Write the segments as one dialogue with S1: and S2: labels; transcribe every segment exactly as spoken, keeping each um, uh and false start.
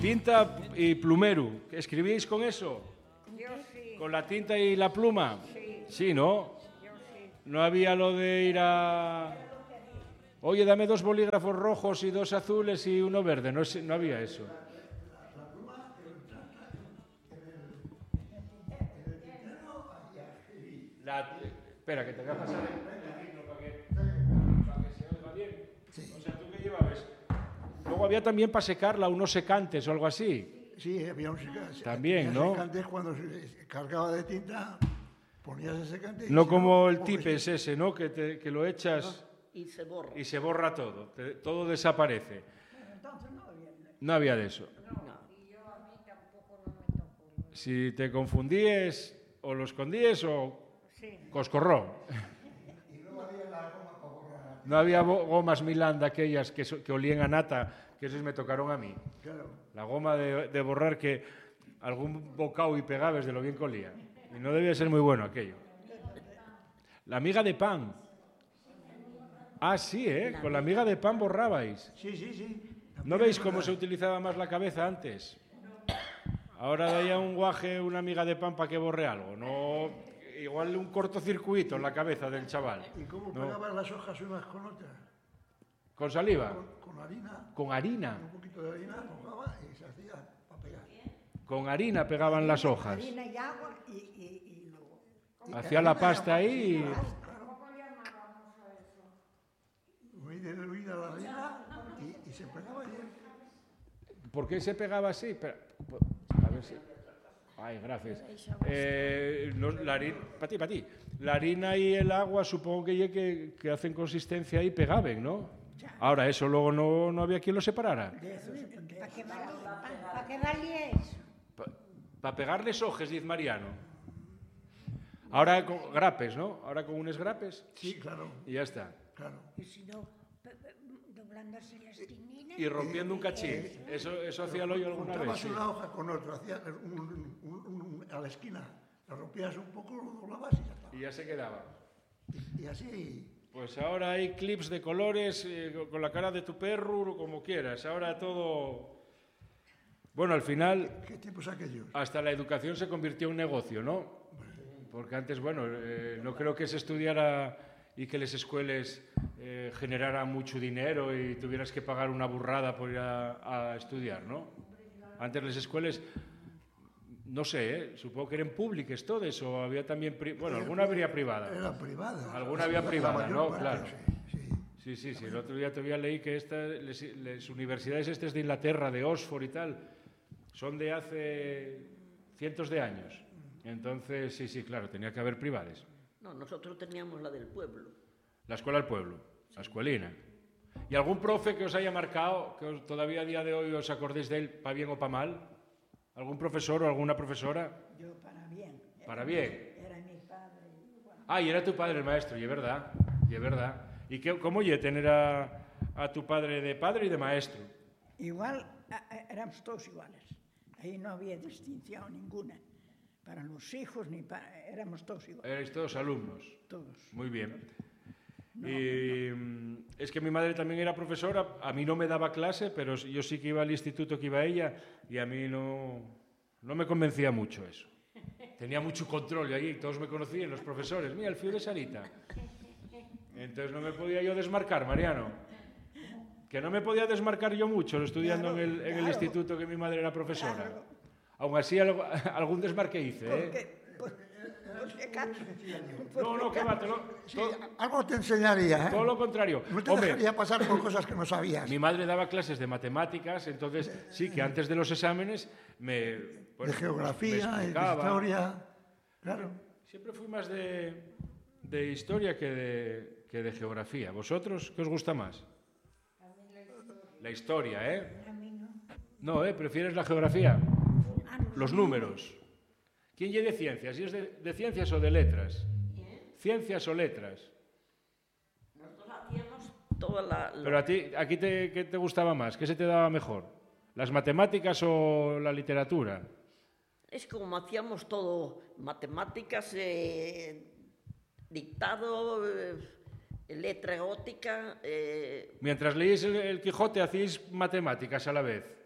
S1: Tinta y plumero. ¿Escribíais con eso?
S2: Yo sí.
S1: ¿Con la tinta y la pluma?
S2: Sí.
S1: Sí, ¿no?
S2: Yo sí.
S1: No había lo de ir a... Oye, dame dos bolígrafos rojos y dos azules y uno verde. No, no había eso. La... Espera, que te voy a pasar el micro para que, para que se oiga bien. Sí. O sea, ¿tú qué llevabas? Luego había también para secarla unos secantes o algo así.
S3: Sí, había un secante.
S1: También, ¿no?
S3: Secantes cuando se cargaba de tinta, ponías el secante.
S1: No como
S3: no,
S1: el tipes ese, ¿no? Que, te, que lo echas...
S4: Y se borra.
S1: Y se borra todo. Te, todo desaparece.
S2: Entonces no había.
S1: No había de eso.
S2: No. Y yo a mí tampoco no me tocó.
S1: Si te confundíes o lo escondíes o
S2: Sí.
S1: coscorrón.
S3: Y no había la goma para borrar.
S1: No había gomas Milanda aquellas que, que olían a nata, que esos me tocaron a mí.
S3: Claro.
S1: La goma de, de borrar que algún bocado y pegabas de lo bien que olía. Y no debía ser muy bueno aquello. La miga de pan. Ah, sí, ¿eh? Con la miga de pan borrabais.
S3: Sí, sí, sí.
S1: ¿No veis cómo se utilizaba más la cabeza antes? Ahora daía un guaje, una miga de pan para que borre algo. No, igual un cortocircuito en la cabeza del chaval.
S3: ¿Y cómo
S1: No.
S3: pegaban las hojas unas con otras?
S1: ¿Con saliva?
S3: Con, con harina.
S1: Con harina.
S3: Un poquito de harina, mojaba y se hacía para pegar.
S1: Con harina pegaban las hojas.
S2: Harina y agua y, y, y luego.
S1: Hacía la pasta ahí y...
S2: ¿Cómo llamábamos a eso?
S3: Muy diluida la harina y, y se pegaba bien.
S1: ¿Por qué se pegaba así? Pero, a ver si... Ay, gracias. Eh, no, la harina... Para ti, para ti. La harina y el agua supongo que, que, que hacen consistencia y pegaben, ¿no? Ahora, eso luego no, no había quien lo separara.
S2: ¿Para qué valía, pa, pa qué valía eso?
S1: Para pa pegarles hojas, dice Mariano. Ahora con grapes, ¿no? Ahora con unos grapes.
S3: Sí, claro,
S1: Y ya está.
S3: claro.
S2: Y si no, pe- pe- doblándose las tininas.
S1: Y rompiendo un cachín. Eso, eso hacía lo yo alguna vez.
S3: Juntabas
S1: Sí.
S3: una hoja con otra, hacías un, un, un, un- a la esquina, la rompías un poco, lo doblabas y ya está.
S1: Y ya se quedaba.
S3: Y, y así,
S1: Pues ahora hay clips de colores eh, con la cara de tu perro o como quieras. Ahora todo... Bueno, al final,
S3: ¿qué tiempos aquellos?
S1: hasta la educación se convirtió en un negocio, ¿no? Porque antes, bueno, eh, no creo que se estudiara y que las escuelas eh, generaran mucho dinero y tuvieras que pagar una burrada por ir a, a estudiar, ¿no? Antes las escuelas, no sé, ¿eh? Supongo que eran públicas todas o había también... pri- Bueno, alguna habría privada.
S3: Era privada.
S1: Alguna había
S3: La
S1: privada,
S3: mayor
S1: ¿no?
S3: parte,
S1: Claro.
S3: Sí, sí.
S1: Sí, sí, sí. El otro día todavía leí que estas, les, les universidades estas de Inglaterra, de Oxford y tal, son de hace cientos de años. Entonces, sí, sí, claro, tenía que haber privadas.
S4: No, nosotros teníamos la del pueblo.
S1: La escuela del pueblo, la escuelina. ¿Y algún profe que os haya marcado, que os- todavía a día de hoy os acordéis de él, para bien o para mal? ¿Algún profesor o alguna profesora?
S2: Yo para bien.
S1: Para bien.
S2: Era mi padre. Bueno,
S1: Ah, y era tu padre el maestro, y es verdad, y es verdad. ¿Y qué, cómo oye tener a, a tu padre de padre y de maestro?
S2: igual a- a- éramos todos iguales. Ahí no había distinción ninguna. Para los hijos ni para... Éramos todos iguales.
S1: Erais todos alumnos.
S2: Todos.
S1: Muy bien. Y mm, es que mi madre también era profesora, a mí no me daba clase, pero yo sí que iba al instituto que iba ella y a mí no, no me convencía mucho eso. Tenía mucho control y allí todos me conocían, los profesores. Mira, el fío de Sarita. Entonces no me podía yo desmarcar, Mariano. Que no me podía desmarcar yo mucho estudiando
S2: Claro,
S1: en, el, en el
S2: claro.
S1: instituto que mi madre era profesora.
S2: Claro.
S1: Aún así, algo- algún desmarque hice, ¿eh?
S2: Porque, por, por si acaso.
S1: No, no, que va, te lo-
S3: Sí,
S1: todo,
S3: algo te enseñaría, ¿eh?
S1: todo lo contrario.
S3: No te
S1: Hombre,
S3: dejaría pasar por cosas que no sabías.
S1: mi madre daba clases de matemáticas, entonces sí que antes de los exámenes me... bueno,
S3: De geografía,
S1: me
S3: y de
S1: explicaba.
S3: historia. Claro.
S1: Siempre fui más de, de historia que de, que de geografía. ¿Vosotros qué os gusta más? La historia, ¿eh?
S2: A mí no.
S1: No, ¿eh? ¿Prefieres la geografía?
S2: Ah, no.
S1: Los números. ¿Quién lleve ciencias? ¿Y es de, de ciencias o de letras? ¿Ciencias o letras?
S4: Nosotros hacíamos toda la... la-
S1: Pero a ti, ¿aquí te, qué te gustaba más? ¿Qué se te daba mejor? ¿Las matemáticas o la literatura?
S4: Es como hacíamos todo, matemáticas, eh, dictado, eh, letra gótica, eh,
S1: Mientras leíais el, el Quijote, hacíais matemáticas a la vez.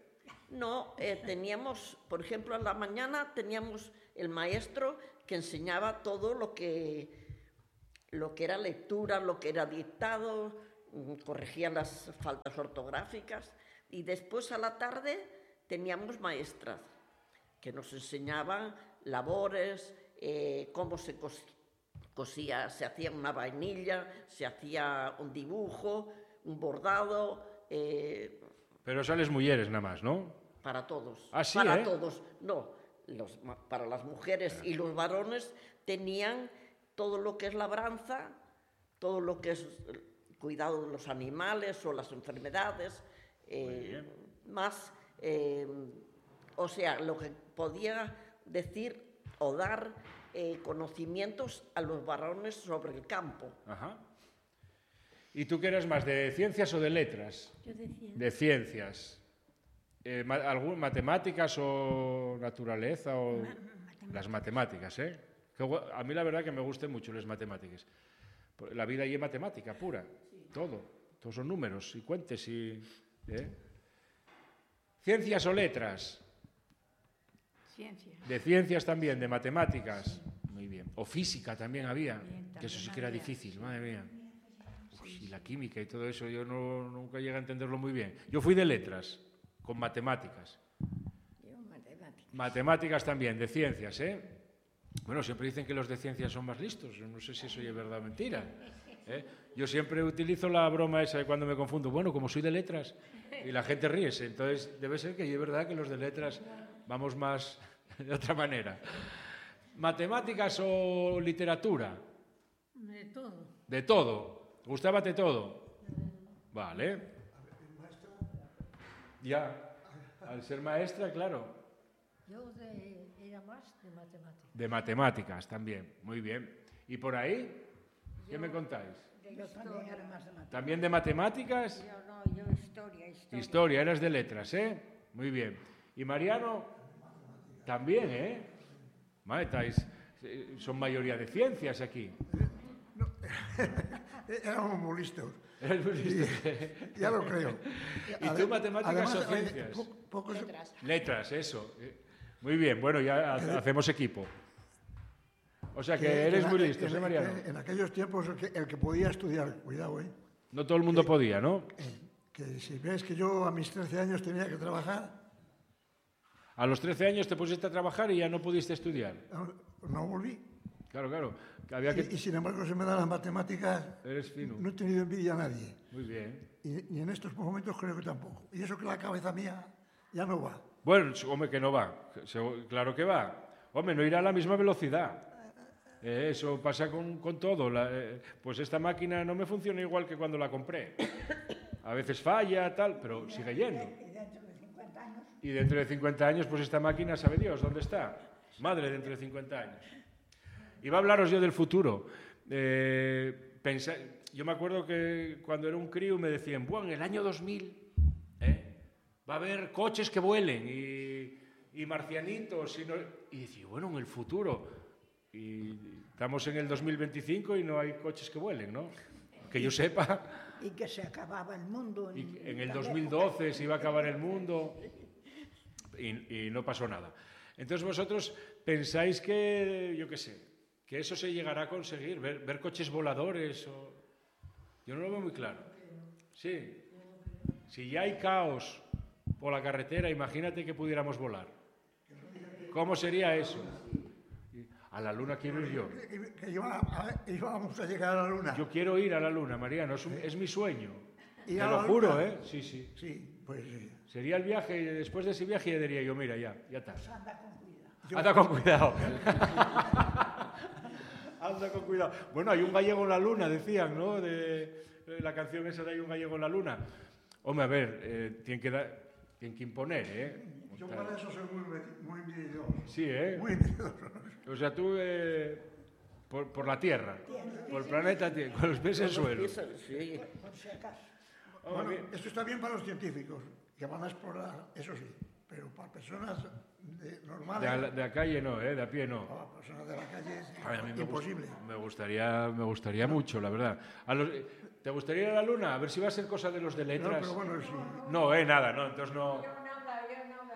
S4: No, eh, teníamos, por ejemplo, a la mañana teníamos el maestro que enseñaba todo lo que, lo que era lectura, lo que era dictado, corregía las faltas ortográficas, y después a la tarde teníamos maestras que nos enseñaban labores, eh, cómo se cos, cosía, se hacía una vainilla, se hacía un dibujo, un bordado. Eh,
S1: Pero sales mujeres nada más, ¿no?
S4: Para todos.
S1: Ah, sí,
S4: para
S1: ¿eh?
S4: todos. No, los, para las mujeres y los varones tenían todo lo que es labranza, todo lo que es cuidado de los animales o las enfermedades, eh, más, eh, o sea, lo que podía decir o dar eh, conocimientos a los varones sobre el campo.
S1: Ajá. ¿Y tú qué eras más, de ciencias o de letras?
S5: Yo de ciencias.
S1: De ciencias. Eh, ma algún, ¿Matemáticas o naturaleza? O...
S5: Ma matemáticas.
S1: Las matemáticas, ¿eh? Que, a mí la verdad que me gustan mucho las matemáticas. La vida ahí es matemática pura, sí. Todo. Todos son números y cuentes y... ¿eh? ¿Ciencias o letras?
S5: Ciencias.
S1: De ciencias también, de matemáticas. Sí. Muy bien. O física también había,
S5: Bien,
S1: que eso sí que era
S5: había.
S1: difícil, madre mía. Pues, y la química y todo eso, yo no, nunca llegué a entenderlo muy bien. Yo fui de letras, con matemáticas.
S2: Yo matemáticas.
S1: Matemáticas también, de ciencias, ¿eh? Bueno, siempre dicen que los de ciencias son más listos. No sé si eso es verdad o mentira. ¿eh? Yo siempre utilizo la broma esa de cuando me confundo. Bueno, como soy de letras, y la gente ríese. Entonces, debe ser que es verdad que los de letras vamos más de otra manera. ¿Matemáticas o literatura?
S5: De todo.
S1: De todo. ¿Gustábate todo? Vale. Ya. Al ser maestra, claro.
S5: Yo de, era más de matemáticas.
S1: De matemáticas también. Muy bien. ¿Y por ahí? ¿Qué
S5: Yo,
S1: me contáis?
S5: De
S2: Yo
S5: historia.
S2: también era más de matemáticas.
S1: ¿También de matemáticas?
S5: Yo no, yo historia, historia.
S1: Historia, eras de letras, ¿eh? Muy bien. ¿Y Mariano? También, ¿eh? Madre, estáis, son mayoría de ciencias aquí.
S3: No, éramos muy listos.
S1: Eres muy listo.
S3: Y, ya lo creo.
S1: ¿Y tú matemáticas o ciencias?
S3: Po, pocos,
S5: Letras.
S1: Letras, eso. Muy bien, bueno, ya ha- hacemos equipo. O sea que
S3: que-
S1: eres
S3: que
S1: muy
S3: en-
S1: listo,
S3: que-
S1: ¿eh, Mariano?
S3: que en aquellos tiempos el que, el que podía estudiar, cuidado, ¿eh?
S1: No todo el mundo podía, ¿no?
S3: Que si ves que yo a mis trece años tenía que trabajar,
S1: A los trece años te pusiste a trabajar y ya no pudiste estudiar.
S3: no, no volví.
S1: Claro, claro. Que había
S3: Y,
S1: que...
S3: y sin embargo se me dan las matemáticas,
S1: Eres fino.
S3: no he tenido envidia a nadie.
S1: Muy bien.
S3: Y, y en estos momentos creo que tampoco. Y eso que la cabeza mía ya no va.
S1: Bueno, hombre, que no va. Se- Claro que va. Hombre, no irá a la misma velocidad. Eh, eso pasa con, con todo. La- eh, pues esta máquina no me funciona igual que cuando la compré. A veces falla, tal, pero sigue yendo.
S2: Y dentro de cincuenta años,
S1: Y dentro de cincuenta años, pues esta máquina, sabe Dios, ¿dónde está? Madre, dentro de cincuenta años. Iba a hablaros yo del futuro. Eh, pensa- yo me acuerdo que cuando era un crío me decían, bueno, en el año dos mil ¿eh? va a haber coches que vuelen y, y marcianitos. Y, no... y decía, bueno, en el futuro. Y estamos en el dos mil veinticinco y no hay coches que vuelen, ¿no? Que yo sepa.
S2: y que se acababa el mundo.
S1: Y en el
S2: la
S1: dos mil
S2: época.
S1: doce se iba a acabar el mundo y, y no pasó nada. Entonces vosotros pensáis que, yo qué sé, que eso se llegará a conseguir, ver, ver coches voladores o... Yo no lo veo muy claro. Sí. Si ya hay caos por la carretera, imagínate que pudiéramos volar. ¿Cómo sería eso? A la luna quiero ir yo.
S3: Que, que iba a- íbamos a llegar a la luna.
S1: Yo quiero ir a la luna, Mariano, es, un- es mi sueño.
S3: ¿Ir
S1: Te
S3: a
S1: lo
S3: la
S1: juro,
S3: luna?
S1: ¿eh? Sí, sí.
S3: Sí, pues sí.
S1: Sería el viaje y después de ese viaje ya diría yo, mira, ya, ya está.
S2: Anda con cuidado.
S1: Anda con cuidado. Anda con cuidado. Bueno, hay un gallego en la luna, decían, ¿no? De, de la canción esa de Hay un gallego en la luna. Hombre, a ver, eh, tienen, que dar, tienen que imponer, ¿eh?
S3: Yo para eso soy muy, muy envidioso.
S1: Sí, ¿eh?
S3: Muy envidioso.
S1: O sea, tú eh, por, por la Tierra, por el planeta Tierra, con los pies en el suelo.
S4: Sí.
S2: Por si acaso.
S1: Hombre,
S3: Bueno, esto está bien para los científicos, que van a explorar, eso sí, pero para personas de-
S1: de,
S3: normales,
S1: a la, de la calle no, ¿eh? De a pie no.
S3: para personas de la calle es
S1: Ay, a mí me,
S3: imposible.
S1: gust- me gustaría, me gustaría mucho, la verdad. A los- ¿Te gustaría ir a la luna? A ver si va a ser cosa de los de
S3: No,
S1: letras.
S3: pero bueno, sí.
S1: No, eh, nada, no, entonces no.
S5: Yo nada, yo nada.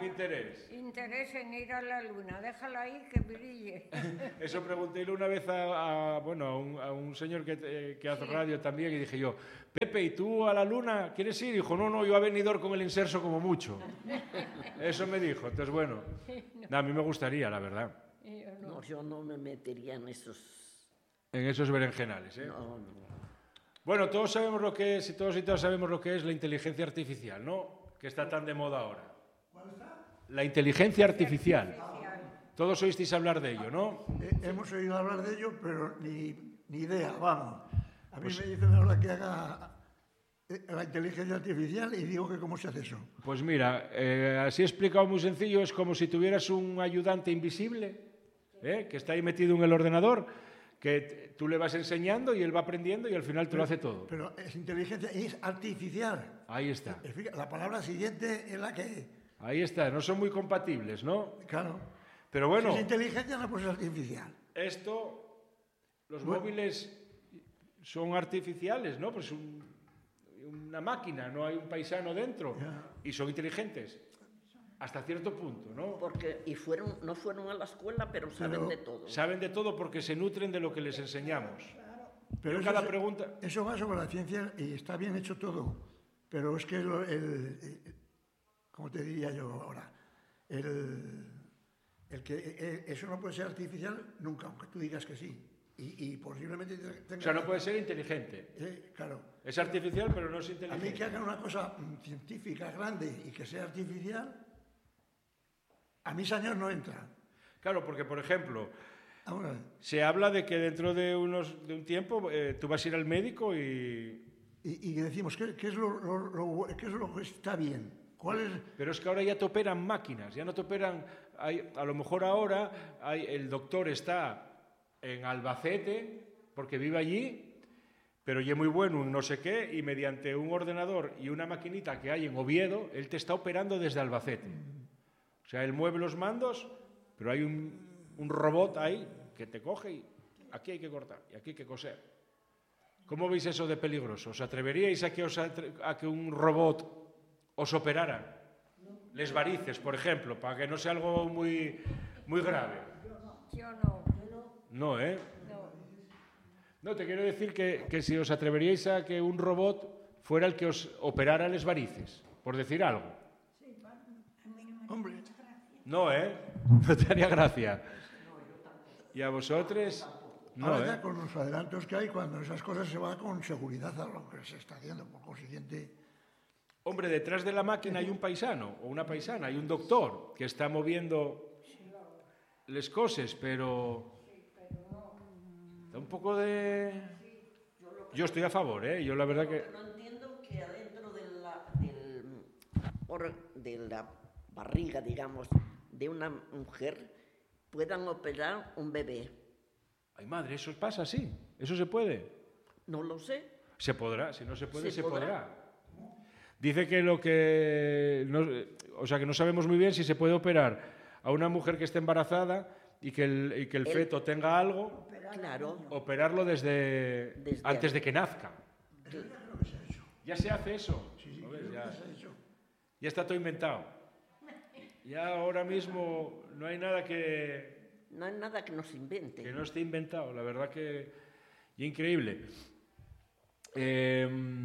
S1: interés.
S6: interés en ir a la luna. Déjala ahí que brille.
S1: Eso preguntéle una vez a, a, bueno, a, un, a un señor que, eh, que hace
S6: Sí.
S1: radio también y dije yo, Pepe, ¿y tú a la luna quieres ir? Y dijo, no, no, yo a Benidorm con el inserso como mucho. Eso me dijo. Entonces, bueno, no, a mí me gustaría, la verdad,
S6: Y yo no.
S4: No, yo no me metería en esos...
S1: en esos berenjenales, ¿eh?
S4: No, no.
S1: Bueno, todos sabemos lo que es, y todos y todas sabemos lo que es la inteligencia artificial, ¿no? Que está tan de moda ahora. La inteligencia artificial. Todos oísteis hablar de ello, ¿no?
S3: Eh, hemos oído hablar de ello, pero ni, ni idea, vamos. A mí
S1: Pues-
S3: me dicen ahora que haga eh, la inteligencia artificial y digo que cómo se hace eso.
S1: Pues mira, eh, así explicado muy sencillo, es como si tuvieras un ayudante invisible, ¿eh? Que está ahí metido en el ordenador, que t- tú le vas enseñando y él va aprendiendo y al final te lo hace todo.
S3: Pero es inteligencia y es artificial.
S1: Ahí está,
S3: Explica, la palabra siguiente es la que...
S1: ahí está, no son muy compatibles, ¿no?
S3: Claro.
S1: Pero bueno,
S3: Si es inteligencia, no puede ser artificial.
S1: esto, los
S3: Bueno.
S1: móviles son artificiales, ¿no? Pues un- una máquina, no hay un paisano dentro
S3: Ya.
S1: y son inteligentes, hasta cierto punto, ¿no?
S4: Porque, y fueron, no fueron a la escuela, pero saben
S3: Pero-
S4: de todo.
S1: Saben de todo porque se nutren de lo que les enseñamos.
S3: Pero
S1: Yo
S3: eso,
S1: cada
S3: es-
S1: pregunta...
S3: eso va sobre la ciencia y está bien hecho todo. Pero es que lo- el, el- ¿cómo te diría yo ahora? El, el que eh, eso no puede ser artificial nunca, aunque tú digas que sí. Y, y posiblemente tenga...
S1: O sea, no puede ser inteligente.
S3: Eh, claro.
S1: Es artificial, pero no es
S3: A mí que
S1: inteligente.
S3: hagan una cosa mm, científica grande y que sea artificial, a mis años no entra.
S1: Claro, porque, por ejemplo,
S3: Ahora,
S1: se habla de que dentro de, unos, de un tiempo eh, tú vas a ir al médico y...
S3: y, y decimos, ¿qué, qué es lo, lo- lo- qué es lo que está bien? ¿Cuál es...?
S1: Pero es que ahora ya te operan máquinas, ya no te operan... Hay, a lo mejor ahora hay, el doctor está en Albacete, porque vive allí, pero ya muy bueno en no sé qué, y mediante un ordenador y una maquinita que hay en Oviedo, él te está operando desde Albacete. O sea, él mueve los mandos, pero hay un, un robot ahí que te coge y aquí hay que cortar y aquí hay que coser. ¿Cómo veis eso de peligroso? ¿Os atreveríais a que, os atre- a que un robot os operara? Les varices, por ejemplo, para que no sea algo muy, muy grave.
S6: Yo no.
S1: No, ¿eh?
S6: No.
S1: No, te quiero decir que, que si os atreveríais a que un robot fuera el que os operara les varices, por decir algo.
S3: Hombre,
S1: No, ¿eh? No te haría gracia. ¿Y a vosotros? No,
S3: ahora ya
S1: ¿eh?
S3: con los adelantos que hay, cuando esas cosas se va con seguridad a lo que se está haciendo, por consiguiente...
S1: Hombre, detrás de la máquina hay un paisano o una paisana, hay un doctor que está moviendo les cosas, pero da un poco de... Yo estoy a favor, ¿eh? Yo la verdad que...
S4: No entiendo que adentro de la, del, or- de la barriga, digamos, de una mujer puedan operar un bebé.
S1: Ay, madre, eso pasa así, eso se puede.
S4: No lo sé.
S1: Se podrá, si no se puede, se,
S4: Se podrá.
S1: podrá. Dice que lo que... no- o sea, que no sabemos muy bien si se puede operar a una mujer que esté embarazada y que el, y que el
S4: El-
S1: feto tenga algo,
S4: Claro.
S1: operarlo desde,
S4: Desde
S1: antes
S4: ahí.
S1: de que nazca. Ya se hace eso. ¿lo ves? Ya, ya está todo inventado. Ya ahora mismo no hay nada que,
S4: No hay nada que nos invente.
S1: que no esté inventado. La verdad que y increíble. Eh,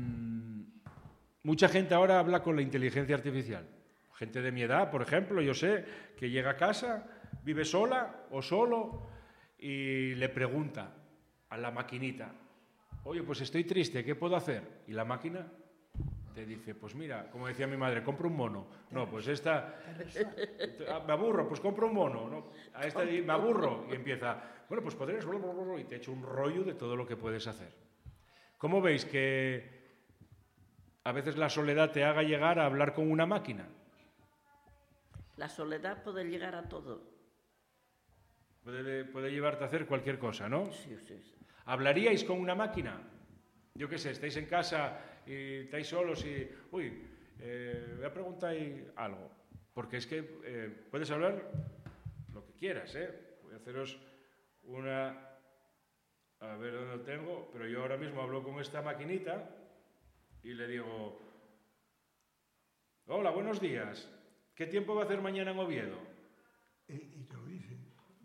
S1: mucha gente ahora habla con la inteligencia artificial. Gente de mi edad, por ejemplo, yo sé, que llega a casa, vive sola o solo y le pregunta a la maquinita, oye, pues estoy triste, ¿qué puedo hacer? Y la máquina te dice, pues mira, como decía mi madre, compra un mono. No, pues esta... Ah, me aburro, pues compro un mono. ¿no? A esta di- me aburro. Y empieza, bueno, pues podrías... Y te echo un rollo de todo lo que puedes hacer. ¿Cómo veis que a veces la soledad te haga llegar a hablar con una máquina?
S4: La soledad puede llegar a todo.
S1: Puede, puede llevarte a hacer cualquier cosa, ¿no?
S4: Sí, sí, sí.
S1: ¿Hablaríais con una máquina? Yo qué sé, estáis en casa y estáis solos y... Uy, eh, voy a preguntar algo. Porque es que eh, puedes hablar lo que quieras, ¿eh? Voy a haceros una... A ver dónde lo tengo, pero yo ahora mismo hablo con esta maquinita y le digo... Hola, buenos días. ¿Qué tiempo va a hacer mañana en Oviedo?
S3: Y, y te lo dice.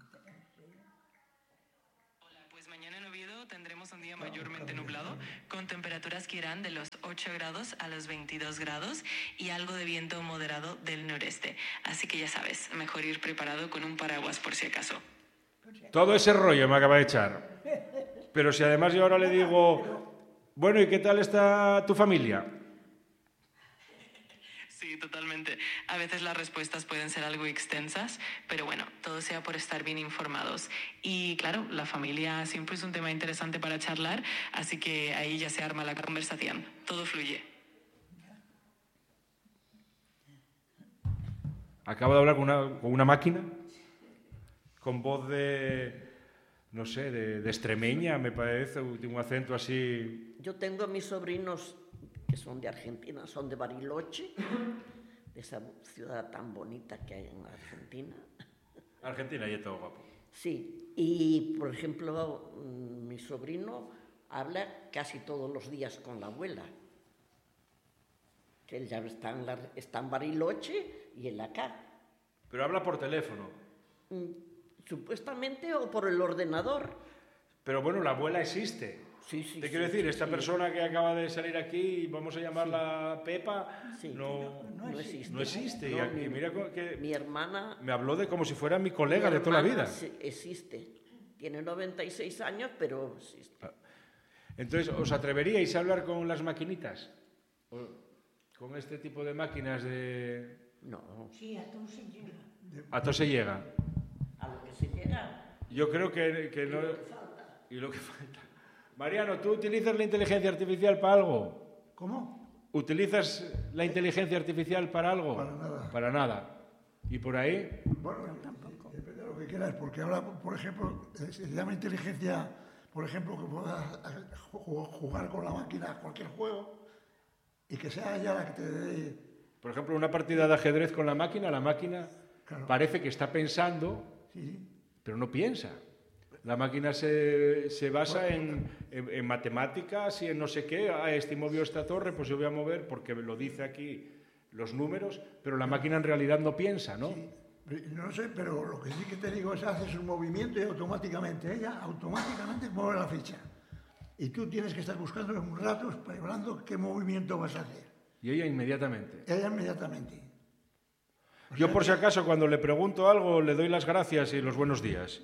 S7: Hola, pues mañana en Oviedo tendremos un día mayormente nublado, con temperaturas que irán de los ocho grados a los veintidós grados y algo de viento moderado del noreste. Así que ya sabes, mejor ir preparado con un paraguas por si acaso.
S1: Todo ese rollo me acaba de echar. Pero si además yo ahora le digo, bueno, ¿y qué tal está tu familia?
S7: Sí, totalmente. A veces las respuestas pueden ser algo extensas, pero bueno, todo sea por estar bien informados. Y claro, la familia siempre es un tema interesante para charlar, así que ahí ya se arma la conversación. Todo fluye.
S1: Acabo de hablar con una, con una máquina, con voz de, no sé, de, de extremeña, me parece, de un acento así.
S4: Yo tengo a mis sobrinos que son de Argentina, son de Bariloche, de esa ciudad tan bonita que hay en Argentina.
S1: Argentina y es todo guapo.
S4: Sí, y por ejemplo, mi sobrino habla casi todos los días con la abuela, que él ya está en, la, está en Bariloche y él acá.
S1: Pero habla por teléfono.
S4: Supuestamente o por el ordenador.
S1: Pero bueno, la abuela existe.
S4: Sí, sí,
S1: Te
S4: sí,
S1: quiero decir,
S4: sí,
S1: esta
S4: sí.
S1: persona que acaba de salir aquí, vamos a llamarla Pepa,
S4: Sí,
S1: no,
S4: no existe.
S1: no existe.
S4: No,
S1: y, aquí,
S4: mi-
S1: mira co- que
S4: Mi hermana...
S1: me habló de como si fuera mi colega
S4: mi
S1: de toda la
S4: hermana
S1: vida.
S4: sí existe. Tiene noventa y seis años, pero existe.
S1: Entonces, ¿os atreveríais a hablar con las maquinitas? ¿O con este tipo de máquinas de...
S4: No,
S2: Sí, a todo se llega.
S1: A todo se llega.
S4: a lo que se llega.
S1: Yo creo que, que no... Y lo que falta. Mariano, ¿tú utilizas la inteligencia artificial para algo?
S3: ¿Cómo?
S1: ¿Utilizas la inteligencia artificial para algo?
S3: Para nada.
S1: Para nada. ¿Y por ahí?
S3: Bueno, depende de lo que quieras, porque ahora, por ejemplo, eh, se llama inteligencia, por ejemplo, que puedas eh, ju- jugar con la máquina a cualquier juego y que sea ella la que te dé...
S1: Por ejemplo, una partida de ajedrez con la máquina, la máquina
S3: Claro.
S1: parece que está pensando,
S3: Sí, sí.
S1: pero no piensa. La máquina se, se basa en, en- en matemáticas y en no sé qué. Ah, este movió esta torre, pues yo voy a mover porque lo dice aquí los números, pero la máquina en realidad no piensa, ¿no?
S3: Sí. No sé, pero lo que sí que te digo es haces un movimiento y automáticamente ella automáticamente mueve la ficha. Y tú tienes que estar buscando en un rato, hablando qué movimiento vas a hacer.
S1: Y ella inmediatamente.
S3: Ella inmediatamente. O
S1: Yo
S3: sea
S1: por si
S3: que-
S1: acaso cuando le pregunto algo le doy las gracias y los buenos días.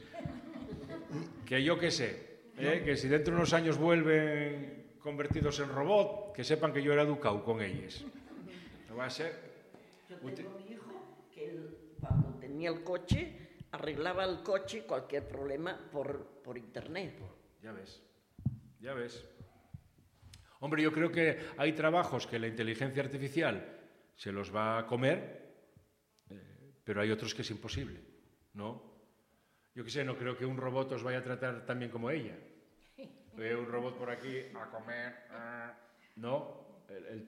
S1: Que yo qué sé, ¿eh? Que si dentro de unos años vuelven convertidos en robot, que sepan que yo era educado con ellos. No va a ser...
S4: Yo tengo un hijo que él, cuando tenía el coche, arreglaba el coche, cualquier problema, por, por internet.
S1: Ya ves, ya ves. Hombre, yo creo que hay trabajos que la inteligencia artificial se los va a comer, eh, pero hay otros que es imposible, ¿no? Yo qué sé, no creo que un robot os vaya a tratar tan bien como ella. Veo un robot por aquí a comer, ah, ¿no? El- el-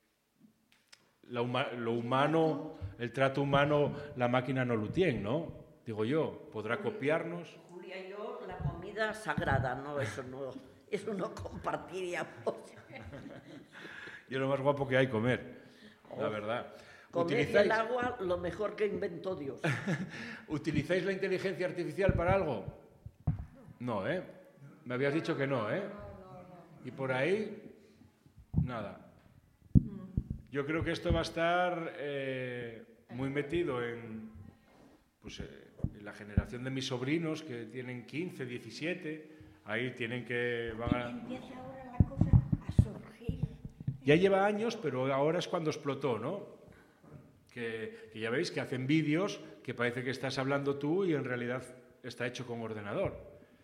S1: la huma- lo humano, el trato humano, la máquina no lo tiene, ¿no? Digo yo, podrá copiarnos.
S4: Julia y yo, la comida sagrada, no, eso no, eso no compartiríamos.
S1: Y es lo más guapo que hay comer, la verdad.
S4: Comer y el
S1: ¿Utilizáis,
S4: agua, lo mejor que inventó Dios.
S1: ¿Utilizáis la inteligencia artificial para algo? No, ¿eh? Me habías dicho que no, ¿eh? Y por ahí, nada. Yo creo que esto va a estar eh, muy metido en, pues, eh, en la generación de mis sobrinos que tienen quince, diecisiete. Ahí tienen que... Van a...
S2: Empieza ahora la cosa a surgir.
S1: Ya lleva años, pero ahora es cuando explotó, ¿no? Que, que ya veis que hacen vídeos que parece que estás hablando tú y en realidad está hecho con ordenador.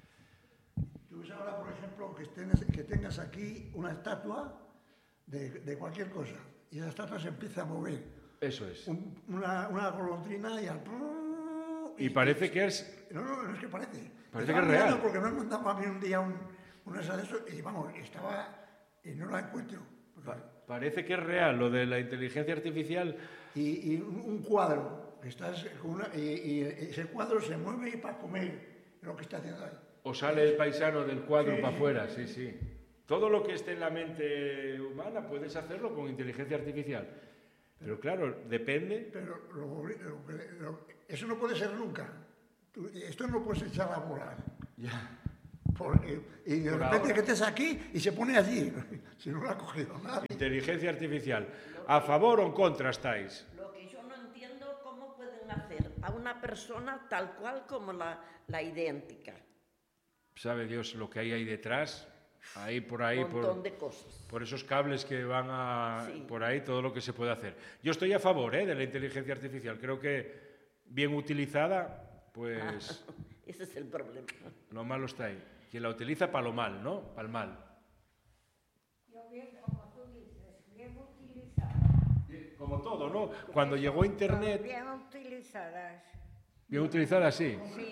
S3: Tú ves ahora, por ejemplo, que, tengas, que tengas aquí una estatua de, de cualquier cosa y esa estatua se empieza a mover.
S1: Eso es.
S3: Un- una, una golondrina y al...
S1: Y parece que es...
S3: No, no, no es que parece.
S1: Parece
S3: Estaba
S1: que es real.
S3: mirando porque me han mandado a mí un día un, una esa de eso y vamos, estaba... y no la encuentro.
S1: pa- parece que es real lo de la inteligencia artificial.
S3: Y, y un, un cuadro, que estás con una, y, y ese cuadro se mueve para comer lo que está haciendo ahí.
S1: O sale el paisano del cuadro
S3: Sí,
S1: para
S3: sí.
S1: afuera, sí, sí. Todo lo que esté en la mente humana puedes hacerlo con inteligencia artificial. Pero claro, depende...
S3: Pero lo, lo, lo, eso no puede ser nunca. Tú, esto no puedes echar a volar.
S1: Ya.
S3: Porque, y de
S1: Por
S3: repente
S1: ahora.
S3: que estés aquí y se pone allí. Si no lo ha cogido nadie.
S1: Inteligencia artificial. ¿A favor o en contra estáis?
S4: Lo que yo no entiendo, cómo pueden hacer a una persona tal cual como la, la idéntica.
S1: Sabe Dios lo que hay ahí detrás, ahí por ahí,
S4: Un montón
S1: por,
S4: de cosas.
S1: por esos cables que van a...
S4: Sí.
S1: por ahí, todo lo que se puede hacer. Yo estoy a favor, ¿eh?, de la inteligencia artificial. Creo que bien utilizada, pues
S4: Ese es el problema.
S1: lo malo está ahí. Quien la utiliza para lo mal, ¿no? Para el mal.
S6: Yo bien, como tú dices, bien utilizadas.
S1: Como todo, ¿no? Cuando llegó Internet...
S6: Bien utilizadas.
S1: Bien utilizada, sí.
S6: Sí.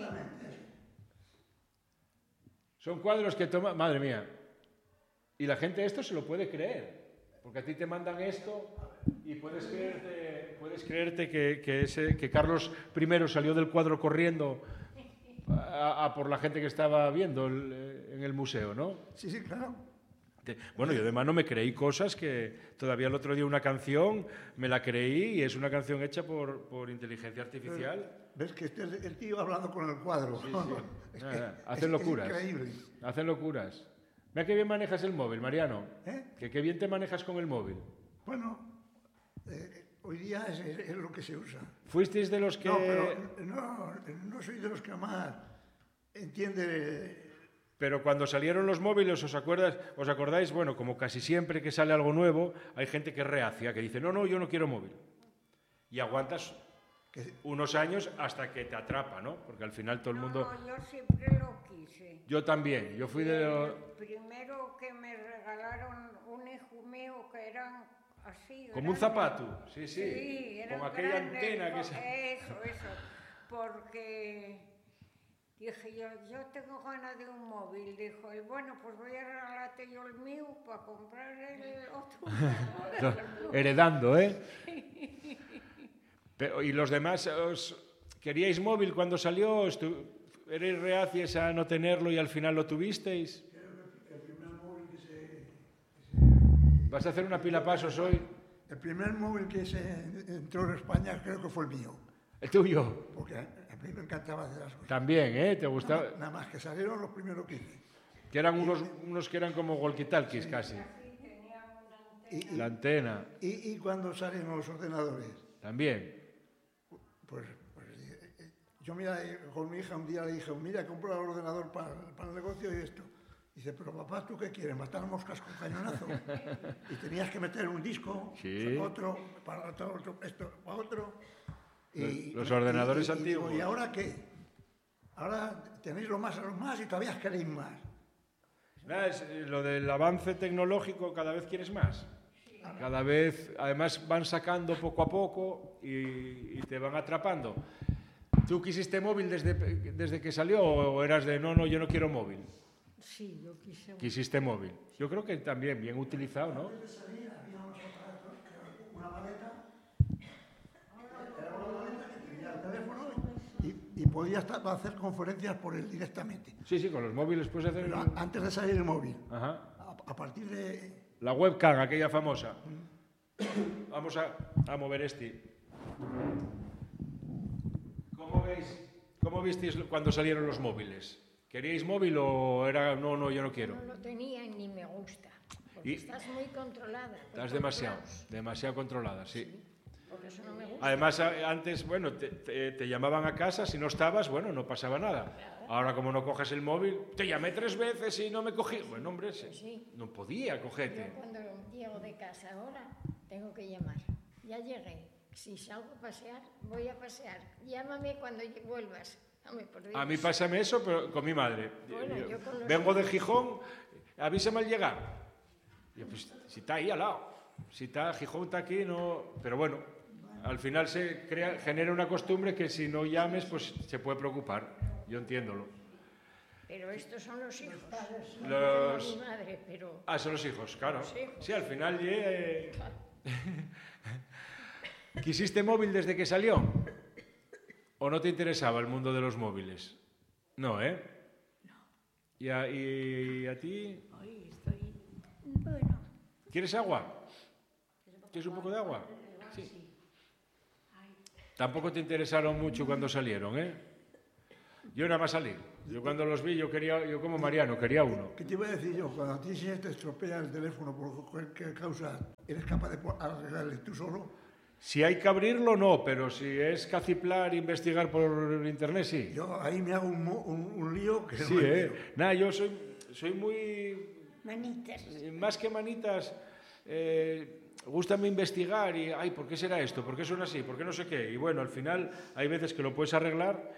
S1: Son cuadros que toma... Madre mía. Y la gente esto se lo puede creer. Porque a ti te mandan esto y puedes creerte, puedes creerte que, que, ese, que Carlos primero salió del cuadro corriendo a, a por la gente que estaba viendo el, en el museo, ¿no?
S3: Sí, sí, claro.
S1: Te- Bueno, yo además no me creí cosas que todavía el otro día una canción me la creí y es una canción hecha por, por inteligencia artificial.
S3: ¿Ves que este es el tío hablando con el cuadro? Es que
S1: Nada, hacen
S3: es-
S1: locuras.
S3: Es increíble.
S1: Hacen locuras. Mira qué bien manejas el móvil, Mariano.
S3: ¿Eh?
S1: Que qué bien te manejas con el móvil.
S3: Bueno, eh, hoy día es, es- es lo que se usa.
S1: ¿Fuisteis de los que...?
S3: No, pero no, no soy de los que más entiende.
S1: Pero cuando salieron los móviles, ¿os acuerdas, os acordáis? Bueno, como casi siempre que sale algo nuevo, hay gente que es reacia, que dice, no, no, yo no quiero móvil. Y aguantas
S3: Que,
S1: unos años hasta que te atrapa, ¿no? Porque al final todo el mundo...
S6: No, no, yo siempre lo quise.
S1: Yo también, yo fui de...
S6: El
S1: los-
S6: primero que me regalaron un hijo mío que eran así.
S1: Como un
S6: grandes.
S1: zapato, sí, sí.
S6: Sí, eran
S1: Con aquella
S6: grandes,
S1: antena que
S6: con-
S1: se...
S6: Eso, eso. Porque dije yo, yo tengo ganas de un móvil. Dijo, y bueno, pues voy a regalarte yo el mío para comprar el otro.
S1: Heredando, ¿eh? Pero, ¿y los demás os queríais móvil cuando salió? Estu- ¿Erais reacias a no tenerlo y al final lo tuvisteis?
S3: el primer móvil que se,
S1: ¿Vas a hacer una pila pasos hoy?
S3: el primer móvil que se entró en España creo que fue el mío.
S1: ¿El tuyo?
S3: Porque a mí me encantaba hacer las cosas.
S1: También, ¿eh? ¿Te gustaba?
S3: Nada, nada más que salieron los primeros que hice.
S1: Que eran unos, unos que eran como walkie-talkies casi.
S3: Y, y,
S1: La antena,
S3: y- y cuando salen los ordenadores,
S1: también.
S3: pues, pues, eh, eh, yo mira, eh, con mi hija un día le dije, mira, compro el ordenador para, para el negocio y esto. Dice, pero papá, ¿tú qué quieres? ¿Matar moscas con cañonazo? Y tenías que meter un disco,
S1: Sí.
S3: otro, para otro, otro, esto, para otro. Y,
S1: Los- los ordenadores
S3: y- y- y digo,
S1: antiguos.
S3: ¿y ahora qué? Ahora tenéis lo más a lo más y todavía queréis más.
S1: Nada, es, eh, lo del avance tecnológico, cada vez quieres más. Cada vez, además, van sacando poco a poco y, y te van atrapando. ¿Tú quisiste móvil desde, desde que salió o eras de no, no, yo no quiero móvil?
S5: Sí, yo quise.
S1: Quisiste móvil. Yo creo que también bien utilizado, ¿no?
S3: Una maleta, era una maleta que tenía el teléfono y, y podía estar, hacer conferencias por él directamente.
S1: Sí, sí, con los móviles puedes hacer...
S3: Pero a- antes de salir el móvil,
S1: Ajá.
S3: a, a partir de...
S1: La webcam, aquella famosa. Vamos a, a mover este. ¿Cómo veis? ¿Cómo visteis cuando salieron los móviles? ¿Queríais móvil o era no, no, yo no quiero?
S5: No lo tenía y ni me gusta. Porque
S1: Y-
S5: estás muy controlada. por
S1: Estás
S5: todos
S1: demasiado,
S5: lados.
S1: demasiado controlada, sí.
S5: Por eso no me gusta.
S1: Además, a- antes, bueno, te, te- te llamaban a casa, si no estabas, bueno, no pasaba nada. Ahora, como no coges el móvil, te llamé tres veces y no me cogí. Bueno, hombre, se-
S5: Sí.
S1: no podía
S5: Yo
S1: cogerte.
S5: cuando llego de casa ahora, tengo que llamar. Ya llegué. Si salgo a pasear, voy a pasear. Llámame cuando lle- vuelvas. Dame, por Dios.
S1: A mí pásame eso, pero con mi madre.
S5: Bueno,
S1: Yo-
S5: yo con los-
S1: Vengo de Gijón, avísame al llegar. Yo, pues, si está ahí al lado, si está Gijón está aquí, no. Pero bueno, al final se crea, genera una costumbre que si no llames, pues se puede preocupar. Yo entiéndolo.
S5: Pero estos son los hijos.
S1: Los-
S5: No tengo mi madre, pero...
S1: Ah, son los hijos, claro.
S5: Los hijos.
S1: Sí, al final eh, ¿Quisiste móvil desde que salió? ¿O no te interesaba el mundo de los móviles? No, ¿eh? No. ¿Y a, y a ti?
S5: Ay, estoy... Bueno,
S1: ¿Quieres agua? ¿Quieres un poco de agua? Sí. Tampoco te interesaron mucho cuando salieron, ¿eh? Yo nada más salí. Yo cuando los vi, yo quería, yo como Mariano, quería uno.
S3: ¿Qué te iba a decir yo? Cuando a ti se te estropea el teléfono por cualquier causa, ¿eres capaz de arreglarle tú solo?
S1: Si hay que abrirlo, no, pero si es caciplar, investigar por internet, sí.
S3: Yo ahí me hago un, mo- un, un lío que
S1: Sí,
S3: no
S1: ¿eh?
S3: entiendo.
S1: Nada, yo soy, soy muy...
S6: Manitas.
S1: Más que manitas, eh, gústame investigar y, ay, ¿por qué será esto? ¿Por qué suena así? ¿Por qué no sé qué? Y bueno, al final hay veces que lo puedes arreglar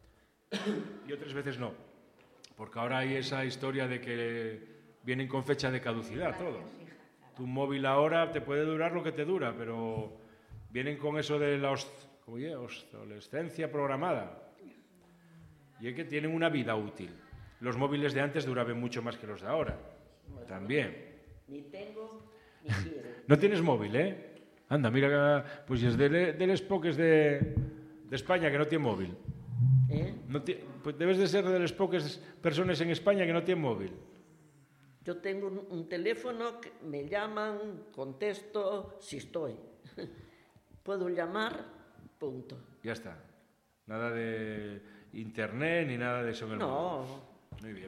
S1: y otras veces no. Porque ahora hay esa historia de que vienen con fecha de caducidad todo. Tu móvil ahora te puede durar lo que te dura, pero vienen con eso de la obs- ¿cómo dice? Obsolescencia programada. Y es que tienen una vida útil. Los móviles de antes duraban mucho más que los de ahora. También.
S4: Ni tengo, ni quiero.
S1: No tienes móvil, ¿eh? Anda, mira, pues es de, de los poques de, de España que no tiene móvil.
S4: ¿Eh?
S1: No ti- pues debes de ser de las pocas personas en España que no tienen móvil.
S4: Yo tengo un, un teléfono que me llaman, contesto, si estoy. Puedo llamar, punto.
S1: Ya está. Nada de internet ni nada de eso en el móvil.
S4: No,
S1: Muy bien.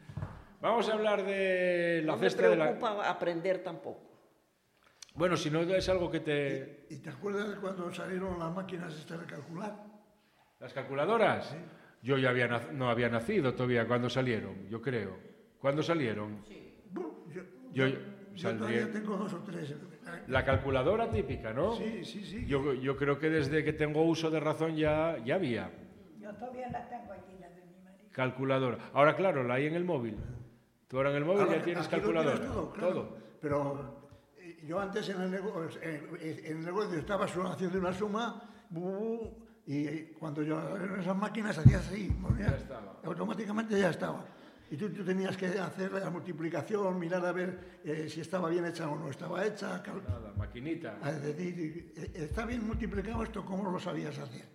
S1: Vamos a hablar de la
S4: no me
S1: cesta de la...
S4: preocupa aprender tampoco.
S1: Bueno, si no es algo que te...
S3: ¿Y te acuerdas de cuando salieron las máquinas estas de calcular?
S1: ¿Las calculadoras? Yo ya había nac- no había nacido todavía cuando salieron, yo creo. ¿Cuándo salieron?
S3: Bueno, yo,
S1: Yo-
S3: yo, yo
S1: saldría-
S3: todavía tengo dos o tres.
S1: La calculadora típica, ¿no?
S3: Sí, sí, sí.
S1: Yo, yo creo que desde que tengo uso de razón ya, ya había
S2: Yo todavía la tengo allí, la de mi marido.
S1: calculadora. Ahora, claro, la hay en el móvil. Tú ahora en el móvil
S3: Ahora,
S1: ya tienes
S3: aquí lo
S1: calculadora.
S3: tienes todo, claro. Pero eh, yo antes en el, nego- en, en el negocio estaba solo haciendo una suma bu, bu, y cuando yo en esas máquinas hacías así, movía,
S1: Ya estaba.
S3: automáticamente ya estaba. Y tú, tú tenías que hacer la multiplicación, mirar a ver eh, si estaba bien hecha o no estaba hecha. cal-
S1: Nada, maquinita.
S3: Es decir, eh, está bien multiplicado esto, ¿cómo lo sabías hacer?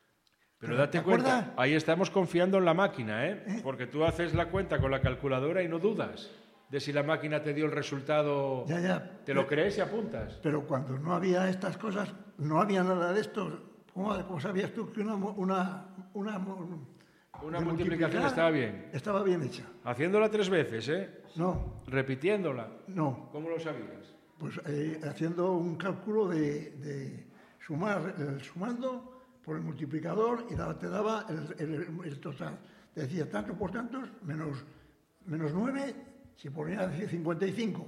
S1: Pero
S3: ¿Te
S1: date cuenta,
S3: acuerdas?
S1: ahí estamos confiando en la máquina, ¿eh?
S3: ¿Eh?
S1: Porque tú haces la cuenta con la calculadora y no dudas de si la máquina te dio el resultado.
S3: Ya, ya.
S1: Te lo crees y apuntas.
S3: Pero cuando no había estas cosas, no había nada de esto. ¿Cómo, cómo sabías tú que una, mo- una, una, mo-
S1: Una
S3: de
S1: multiplicación
S3: multiplicar
S1: estaba bien.
S3: Estaba bien hecha.
S1: Haciéndola tres veces, ¿eh?
S3: No,
S1: Repitiéndola.
S3: no.
S1: ¿Cómo lo sabías?
S3: Pues eh, haciendo un cálculo de, de sumar el sumando por el multiplicador y daba- te daba el, el- el total. Te decía tanto por tantos menos, menos nueve, si ponía cincuenta y cinco.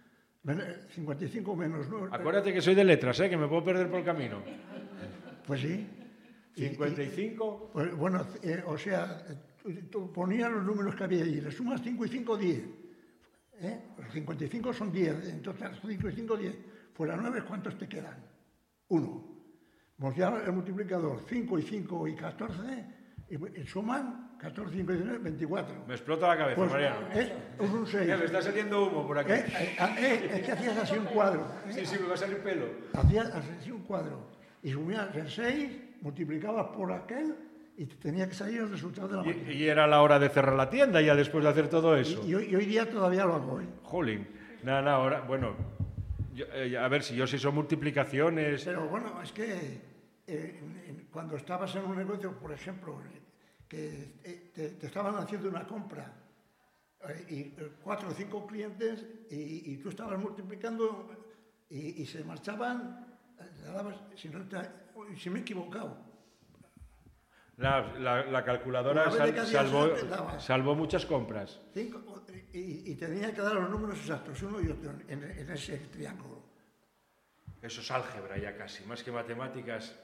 S3: Men- cincuenta y cinco menos nueve.
S1: Acuérdate que soy de letras, ¿eh? Que me puedo perder por el camino.
S3: Pues sí. Y-
S1: cincuenta y cinco.
S3: Pues, bueno, eh, o sea, tú, tú ponías los números que había allí, le sumas cinco y cinco, diez. ¿Eh? Los cincuenta y cinco son diez, en total cinco y cinco, diez. Fuera nueve, ¿cuántos te quedan? Uno. Multiplicar el multiplicador, cinco y cinco y catorce, y, y suman catorce, cinco y diecinueve, veinticuatro.
S1: Me explota la cabeza,
S3: Pues,
S1: Mariano.
S3: ¿eh? Es un seis.
S1: Mira, me está saliendo humo por aquí.
S3: ¿Eh? Eh, eh, es que hacías así un cuadro. ¿eh?
S1: Sí, sí, me va a salir pelo.
S3: Hacías así un cuadro. Y sumías el seis, multiplicabas por aquel y te tenía que salir el resultado de la máquina.
S1: Y, y era la hora de cerrar la tienda ya después de hacer todo eso.
S3: Y, y hoy, y hoy día todavía lo hago. ¿eh?
S1: Jolín. Nada, nada, ahora, bueno, yo, eh, a ver, si yo sí son multiplicaciones.
S3: Pero bueno, es que eh, en- en- cuando estabas en un negocio, por ejemplo, que eh, te, te estaban haciendo una compra eh, y eh, cuatro o cinco clientes y, y tú estabas multiplicando y, y se marchaban, eh, le dabas, si, no te, uy, si me he equivocado.
S1: La, la- la calculadora
S3: Una vez
S1: sal-
S3: de cada día
S1: salvó,
S3: se daba.
S1: salvó muchas compras.
S3: Cinco, y, y tenía que dar los números exactos, uno y otro, en, en ese triángulo.
S1: Eso es álgebra ya casi, más que matemáticas.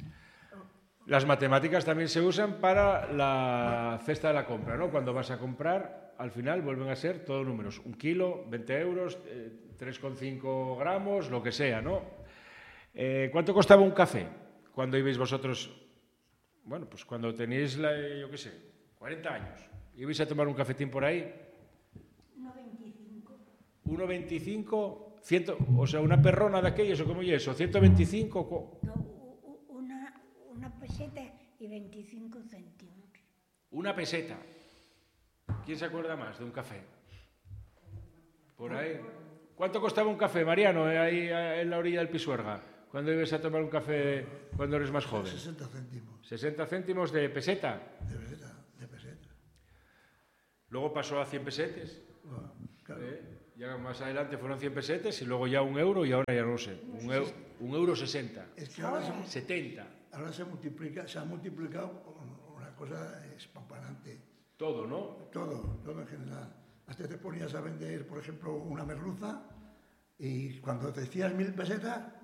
S1: Las matemáticas también se usan para la cesta de la compra, ¿no? Cuando vas a comprar, al final vuelven a ser todos números. Un kilo, veinte euros, eh, tres coma cinco gramos, lo que sea, ¿no? Eh, ¿Cuánto costaba un café cuando ibais vosotros? Bueno, pues cuando teníais, la, yo qué sé, cuarenta años. ¿Ibais a tomar un cafetín por ahí?
S6: uno veinticinco.
S1: uno veinticinco, cien, o sea, una perrona de aquellos, o como y eso, ciento veinticinco... co-
S6: No, u- u- una, una peseta y veinticinco céntimos.
S1: Una peseta. ¿Quién se acuerda más de un café? Por ahí. ¿Cuánto costaba un café, Mariano, eh, ahí eh, en la orilla del Pisuerga? ¿Cuándo ibas a tomar un café cuando eres más joven?
S3: sesenta céntimos.
S1: ¿sesenta céntimos de peseta?
S3: De peseta, de peseta.
S1: Luego pasó a cien pesetes.
S3: Bueno, claro.
S1: ¿eh? Ya más adelante fueron cien pesetes y luego ya un euro y ahora ya no lo sé. Un, eu, un euro sesenta.
S3: Es que ahora se,
S1: setenta.
S3: Ahora se, multiplica, se ha multiplicado una cosa espampanante.
S1: Todo, ¿no?
S3: Todo, todo en general. Hasta te ponías a vender, por ejemplo, una merluza y cuando decías mil pesetas,